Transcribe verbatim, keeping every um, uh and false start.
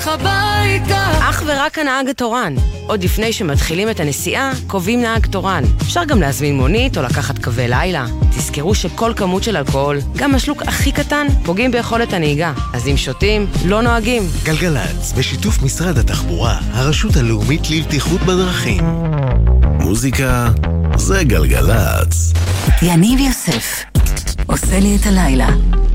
לך הביתה. אך ורק הנהג התורן. עוד לפני שמתחילים את הנסיעה, קובעים נהג תורן. אפשר גם להזמין מונית או לקחת קווי לילה. תזכרו שכל כמות של אלכוהול, גם השלוק הכי קטן, פוגעים ביכולת הנהיגה. אז אם שותים, לא נוהגים. גלגלץ, בשיתוף משרד התחבורה, הרשות הלאומית לבטיחות בדרכים. מוזיקה זה גלגלץ. יניב יוסף עושה לי את הלילה.